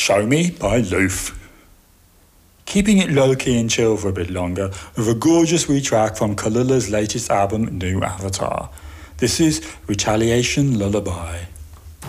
Show Me by Loof. Keeping it low-key and chill for a bit longer with a gorgeous wee track from Kalila's latest album, New Avatar. This is Retaliation Lullaby.